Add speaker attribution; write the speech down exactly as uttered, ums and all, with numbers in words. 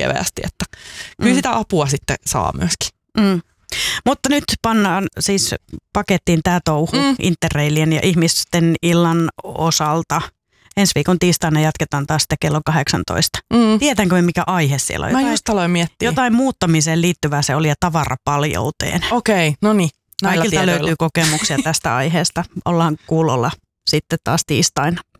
Speaker 1: keveästi, että kyllä
Speaker 2: Mm.
Speaker 1: sitä apua sitten saa myöskin.
Speaker 2: Mm. Mutta nyt pannaan siis pakettiin tämä touhu
Speaker 1: Mm.
Speaker 2: Interrailien ja ihmisten illan osalta. Ensi viikon tiistaina jatketaan taas sitten kello kahdeksantoista.
Speaker 1: Mm.
Speaker 2: Tiedänkö me, mikä aihe siellä on?
Speaker 1: Mä
Speaker 2: Jotain,
Speaker 1: just aloin miettiä.
Speaker 2: jotain muuttamiseen liittyvää se oli ja tavarapaljouteen.
Speaker 1: Okei, no niin.
Speaker 2: Kaikilta löytyy kokemuksia tästä aiheesta. Ollaan kuulolla sitten taas tiistaina.